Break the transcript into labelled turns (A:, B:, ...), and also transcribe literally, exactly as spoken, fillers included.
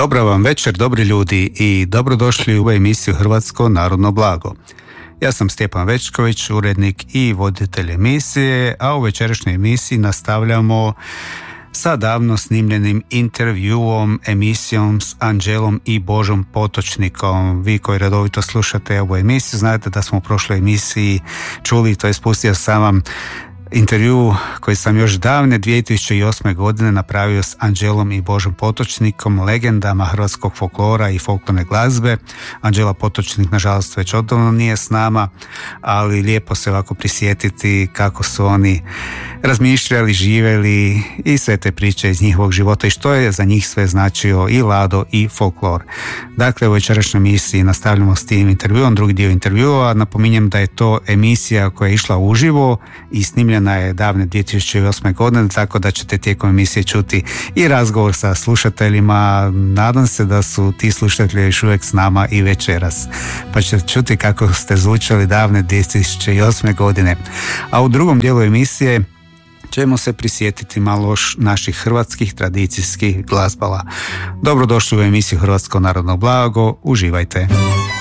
A: Dobro vam večer, dobri ljudi, i dobrodošli u emisiju Hrvatsko narodno blago. Ja sam Stjepan Večković, urednik i voditelj emisije, a u večerašnjoj emisiji nastavljamo sa davno snimljenim intervjuom, emisijom s Anđelom i Božom Potočnikom. Vi koji redovito slušate ovu emisiju znate da smo u prošloj emisiji čuli, to je spustio sam vam intervju koji sam još davne dvije tisuće osme godine napravio s Anđelom i Božom Potočnikom, legendama hrvatskog folklora i folklorne glazbe. Anđela Potočnik nažalost već odavno nije s nama, ali lijepo se ovako prisjetiti kako su oni razmišljali, živjeli i sve te priče iz njihovog života i što je za njih sve značio i lado i folklor. Dakle, u večerašnjoj emisiji nastavljamo s tim intervjuom, drugi dio intervjua. Napominjem da je to emisija koja je išla uživo i snimljena je davne dvije tisuće osme godine, tako da ćete tijekom emisije čuti i razgovor sa slušateljima. Nadam se da su ti slušatelji još uvijek s nama i večeras, pa ćete čuti kako ste zvučali davne dvije tisuće osme godine. A u drugom dijelu emisije ćemo se prisjetiti malo naših hrvatskih tradicijskih glazbala. Dobrodošli u emisiju Hrvatsko narodno blago, uživajte.